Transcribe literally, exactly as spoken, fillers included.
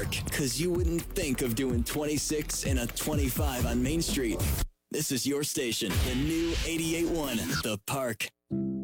Park, because you wouldn't think of doing twenty-six and a twenty-five on Main Street. This is your station, the new eighty-eight point one, The Park.